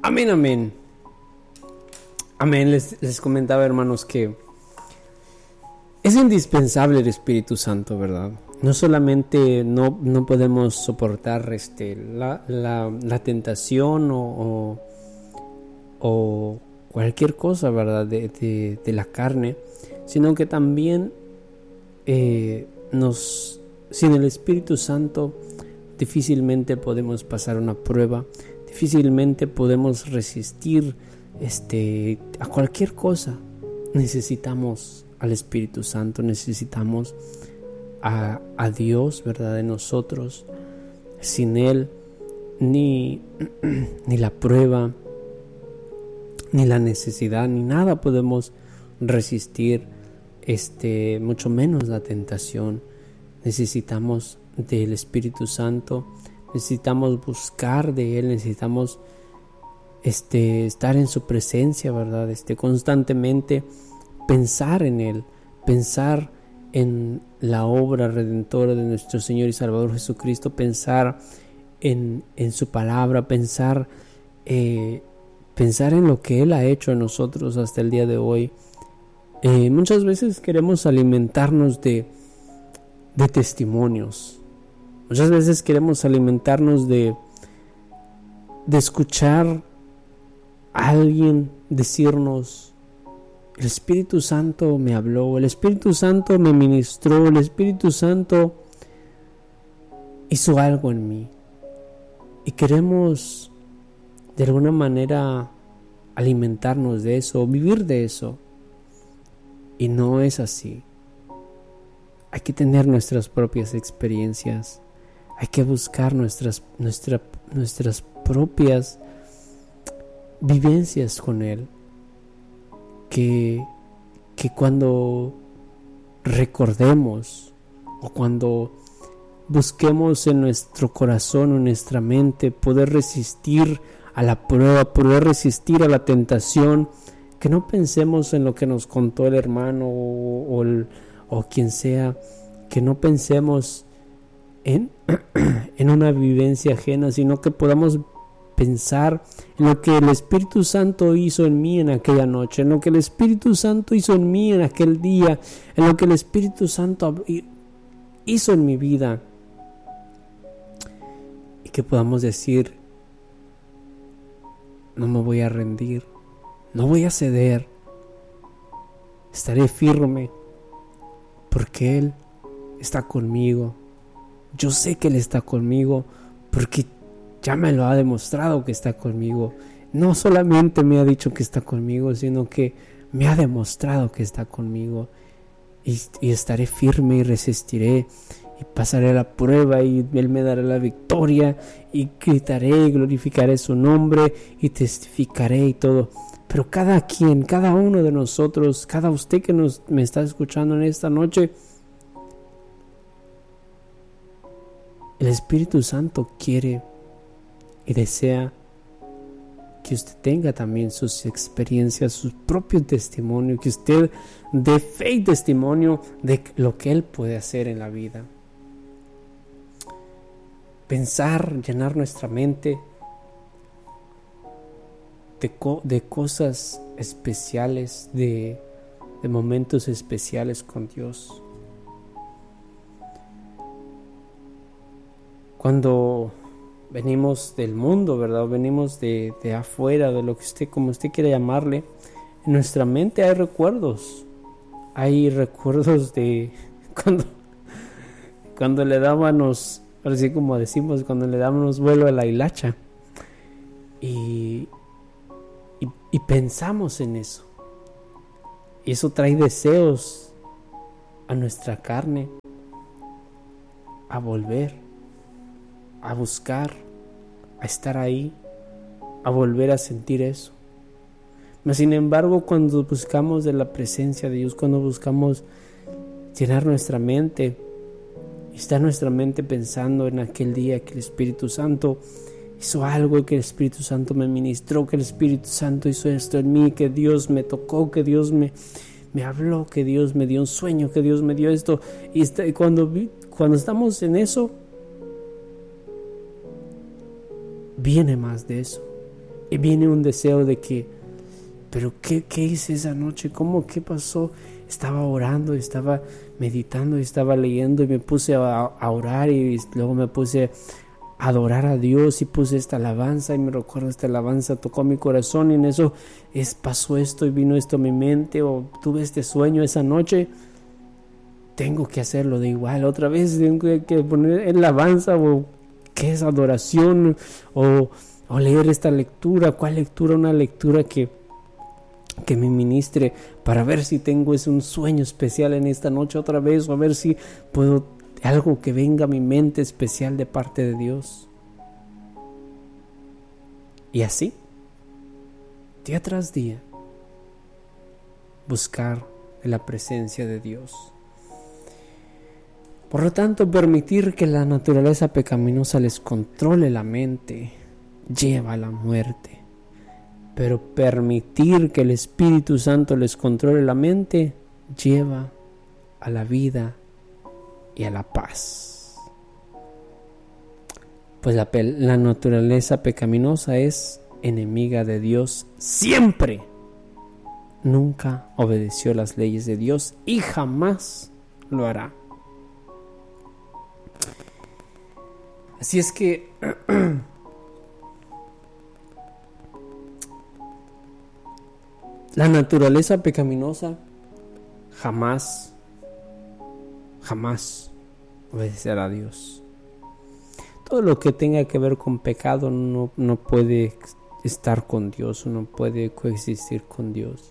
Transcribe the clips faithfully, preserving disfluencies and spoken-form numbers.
Amén, amén. Amén. Les, les comentaba, hermanos, que es indispensable el Espíritu Santo, ¿verdad? No solamente no, no podemos soportar este, la, la, la tentación o, o, o cualquier cosa, ¿verdad? De, de, de la carne, sino que también eh, nos, sin el Espíritu Santo difícilmente podemos pasar una prueba, difícilmente podemos resistir este, a cualquier cosa. Necesitamos al Espíritu Santo, necesitamos a, a Dios, ¿verdad? De nosotros. Sin Él ni, ni la prueba, ni la necesidad, ni nada podemos resistir, este, mucho menos la tentación. Necesitamos del Espíritu Santo, necesitamos buscar de Él, necesitamos este, estar en su presencia, ¿verdad? Este, constantemente pensar en Él, pensar en la obra redentora de nuestro Señor y Salvador Jesucristo, pensar en, en su palabra, pensar, eh, pensar en lo que Él ha hecho en nosotros hasta el día de hoy. Eh, muchas veces queremos alimentarnos de, de testimonios. Muchas veces queremos alimentarnos de, de escuchar a alguien decirnos: el Espíritu Santo me habló, el Espíritu Santo me ministró, el Espíritu Santo hizo algo en mí. Y queremos de alguna manera alimentarnos de eso, vivir de eso. Y no es así. Hay que tener nuestras propias experiencias. Hay que buscar nuestras, nuestra, nuestras propias vivencias con Él. Que, que cuando recordemos o cuando busquemos en nuestro corazón o en nuestra mente poder resistir a la prueba, poder resistir a la tentación, que no pensemos en lo que nos contó el hermano o, o, el, o quien sea, que no pensemos en, en una vivencia ajena, sino que podamos pensar en lo que el Espíritu Santo hizo en mí en aquella noche, en lo que el Espíritu Santo hizo en mí en aquel día, en lo que el Espíritu Santo hizo en mi vida, y que podamos decir: no me voy a rendir, no voy a ceder, estaré firme, porque Él está conmigo. Yo sé que Él está conmigo, porque ya me lo ha demostrado que está conmigo. No solamente me ha dicho que está conmigo, sino que me ha demostrado que está conmigo. Y, y estaré firme y resistiré y pasaré la prueba y Él me dará la victoria y gritaré y glorificaré su nombre y testificaré y todo. Pero cada quien, cada uno de nosotros, cada usted que nos, me está escuchando en esta noche, el Espíritu Santo quiere y desea que usted tenga también sus experiencias, su propio testimonio, que usted dé fe y testimonio de lo que Él puede hacer en la vida. Pensar, llenar nuestra mente de, co- de cosas especiales, de, de momentos especiales con Dios. Cuando venimos del mundo, ¿verdad? Venimos de, de afuera, de lo que usted, como usted quiera llamarle, en nuestra mente hay recuerdos. Hay recuerdos de cuando, cuando le dábamos, así como decimos, cuando le dábamos vuelo a la hilacha. Y, y, y pensamos en eso. Y eso trae deseos a nuestra carne, a volver, a buscar, a estar ahí, a volver a sentir eso. Mas sin embargo, cuando buscamos de la presencia de Dios, cuando buscamos llenar nuestra mente, está nuestra mente pensando en aquel día que el Espíritu Santo hizo algo, que el Espíritu Santo me ministró, que el Espíritu Santo hizo esto en mí, que Dios me tocó, que Dios me, me habló, que Dios me dio un sueño, que Dios me dio esto. Y está, cuando, cuando estamos en eso, viene más de eso. Y viene un deseo de que, pero ¿qué, qué hice esa noche? ¿Cómo? ¿Qué pasó? Estaba orando, estaba meditando, estaba leyendo y me puse a, a orar y luego me puse a adorar a Dios y puse esta alabanza y me recuerdo esta alabanza tocó mi corazón y en eso es, pasó esto y vino esto a mi mente o tuve este sueño esa noche. Tengo que hacerlo de igual, otra vez tengo que poner en alabanza o qué es adoración o, o leer esta lectura. ¿Cuál lectura? Una lectura que que me ministre para ver si tengo ese un sueño especial en esta noche otra vez o a ver si puedo algo que venga a mi mente especial de parte de Dios. Y así, día tras día, buscar la presencia de Dios. Por lo tanto, permitir que la naturaleza pecaminosa les controle la mente lleva a la muerte. Pero permitir que el Espíritu Santo les controle la mente lleva a la vida y a la paz. Pues la, la naturaleza pecaminosa es enemiga de Dios siempre. Nunca obedeció las leyes de Dios y jamás lo hará. Así es que la naturaleza pecaminosa jamás, jamás obedecerá a Dios. Todo lo que tenga que ver con pecado no, no puede estar con Dios, no puede coexistir con Dios.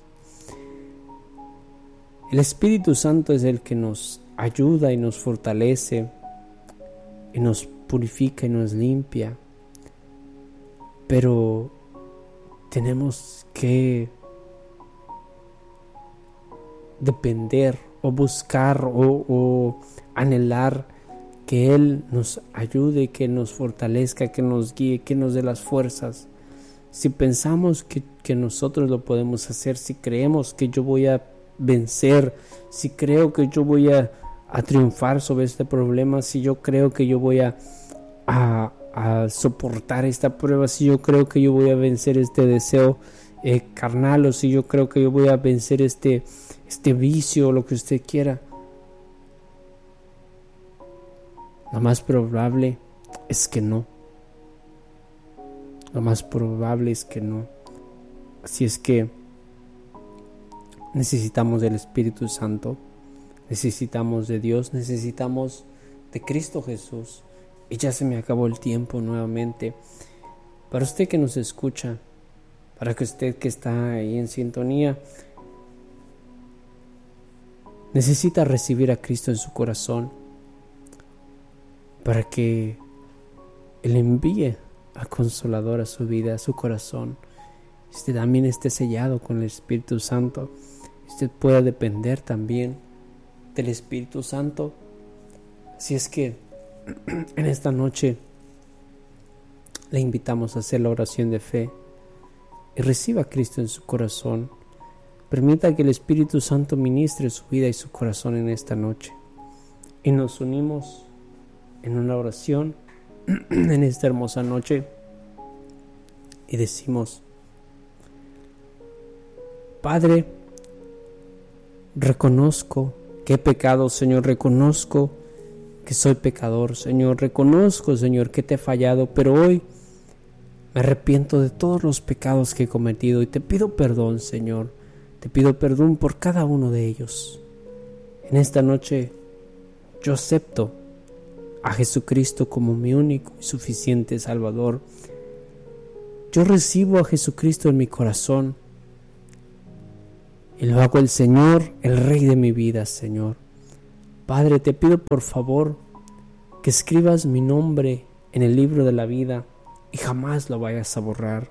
El Espíritu Santo es el que nos ayuda y nos fortalece y nos purifica y nos limpia. Pero tenemos que depender o buscar o, o anhelar que Él nos ayude, que nos fortalezca, que nos guíe, que nos dé las fuerzas. Si pensamos que, que nosotros lo podemos hacer, si creemos que yo voy a vencer, si creo que yo voy a, a triunfar sobre este problema, si yo creo que yo voy a, a, a soportar esta prueba, si yo creo que yo voy a vencer este deseo eh, carnal, o si yo creo que yo voy a vencer este este vicio o lo que usted quiera, lo más probable es que no. Lo más probable es que no. Así es que necesitamos del Espíritu Santo, necesitamos de Dios, necesitamos de Cristo Jesús. Y ya se me acabó el tiempo nuevamente. Para usted que nos escucha, para que usted que está ahí en sintonía, necesita recibir a Cristo en su corazón para que Él envíe al Consolador a su vida, a su corazón. Usted también esté sellado con el Espíritu Santo. Usted pueda depender también del Espíritu Santo. Así es que en esta noche le invitamos a hacer la oración de fe y reciba a Cristo en su corazón. Permita que el Espíritu Santo ministre su vida y su corazón en esta noche. Y nos unimos en una oración en esta hermosa noche y decimos: Padre, reconozco que he pecado, Señor, reconozco que soy pecador, Señor, reconozco, Señor, que te he fallado, pero hoy me arrepiento de todos los pecados que he cometido y te pido perdón, Señor. Te pido perdón por cada uno de ellos. En esta noche yo acepto a Jesucristo como mi único y suficiente Salvador. Yo recibo a Jesucristo en mi corazón y lo hago el Señor, el Rey de mi vida, Señor. Padre, te pido por favor que escribas mi nombre en el libro de la vida y jamás lo vayas a borrar.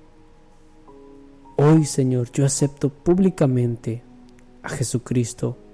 Hoy, Señor, yo acepto públicamente a Jesucristo